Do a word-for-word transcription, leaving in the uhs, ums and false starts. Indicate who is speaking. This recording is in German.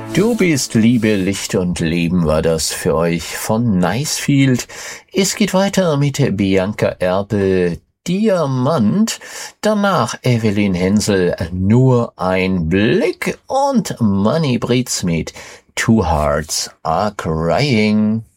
Speaker 1: Du bist Liebe, Licht und Leben war das für euch von Nicefield. Es geht weiter mit Bianca Erpel, Diamant, danach Evelyn Hensel, Nur ein Blick und Manny Britz mit Two Hearts Are Crying.